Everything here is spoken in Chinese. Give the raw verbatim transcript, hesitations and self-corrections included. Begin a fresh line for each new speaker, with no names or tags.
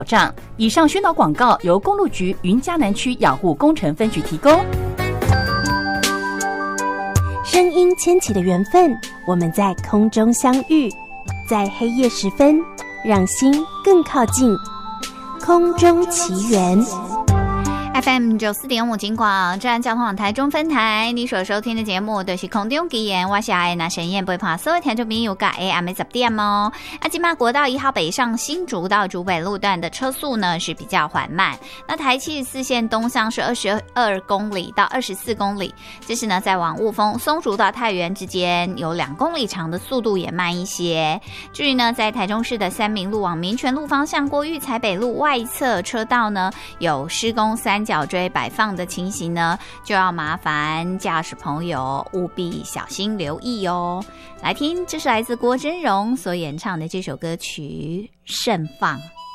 障。以上宣导广告由公路局云嘉南区养护工程分局提供。
声音牵起的缘分，我们在空中相遇，在黑夜时分，让心更靠近。空中奇缘
F M 九四点五金广治安交通网台中分台，你所收听的节目就是空中奇缘，我是爱那神燕陪伴所有听众朋友，甲 A M 十点哦。啊，今嘛国道一号北上新竹到竹北路段的车速呢是比较缓慢，那台七十四线东向是二十二公里到二十四公里，这是呢在往雾峰松竹到太原之间有两公里长的速度也慢一些。至于呢在台中市的三民路往民权路方向过育才北路外侧车道呢有施工三角锥摆放的情形呢，就要麻烦驾驶朋友务必小心留意哦。来听，这是来自郭真荣所演唱的这首歌曲《盛放》。